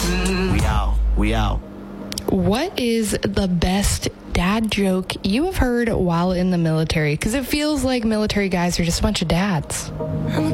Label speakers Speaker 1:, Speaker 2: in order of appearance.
Speaker 1: We out.
Speaker 2: What is the best dad joke you have heard while in the military? Because it feels like military guys are just a bunch of dads.